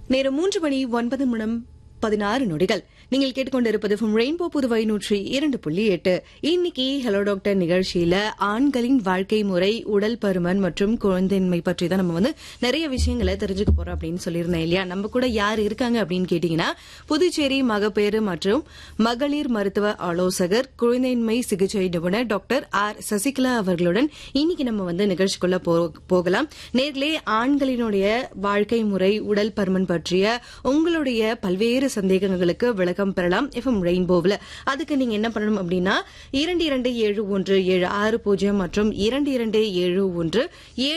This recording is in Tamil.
நேரம் 3:09 நீங்கள் கேட்டுக்கொண்டிருப்பது ரெயின்போ புதுவை 102.8. இன்னைக்கு ஹலோ டாக்டர் நிகழ்ச்சியில ஆண்களின் வாழ்க்கை முறை, உடல் பருமன் மற்றும் குழந்தையின்மை பற்றி தான் நம்ம நிறைய விஷயங்களை தெரிஞ்சுக்க போறோம் அப்படின்னு சொல்லியிருந்தேன் இல்லையா. நம்ம கூட யார் இருக்காங்க அப்படின்னு கேட்டீங்கன்னா, புதுச்சேரி மகப்பேறு மற்றும் மகளிர் மருத்துவ ஆலோசகர், குழந்தையின்மை சிகிச்சை நிபுணர் டாக்டர் ஆர் சசிகலா அவர்களுடன் இன்னைக்கு நம்ம நிகழ்ச்சிக்குள்ள போகலாம். நேர்லே ஆண்களினுடைய வாழ்க்கை முறை, உடல் பருமன் பற்றிய உங்களுடைய பல்வேறு சந்தேகங்களுக்கு விளக்கம் பெறலாம் எஃப்எம் ரெயின்போவில். அதுக்கு நீங்க என்ன பண்ணணும் அப்படின்னா 227176 மற்றும் 2271